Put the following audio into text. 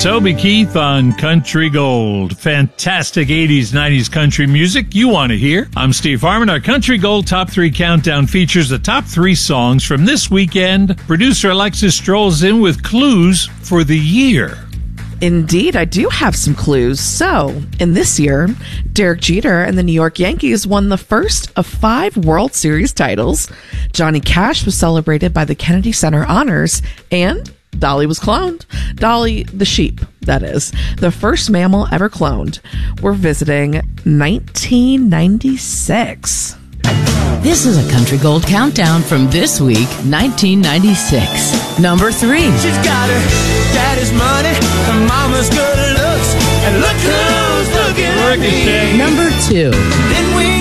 Toby Keith on Country Gold. Fantastic 80s, 90s country music you want to hear. I'm Steve Harmon. Our Country Gold Top 3 Countdown features the top 3 songs from this weekend. Producer Alexis strolls in with clues for the year. Indeed, I do have some clues. So, in this year, Derek Jeter and the New York Yankees won the first of 5 World Series titles. Johnny Cash was celebrated by the Kennedy Center Honors, and Dolly was cloned. Dolly the sheep, that is. The first mammal ever cloned. We're visiting 1996. This is a Country Gold Countdown from this week, 1996. Number 3. She's got her daddy's money, her mama's good looks, and look who's looking at me. Number 2. Didn't